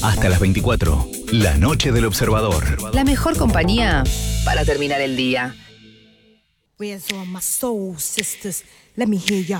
Hasta las 24. La noche del observador. La mejor compañía para terminar el día. Where's all my soul sisters? Let me hear ya.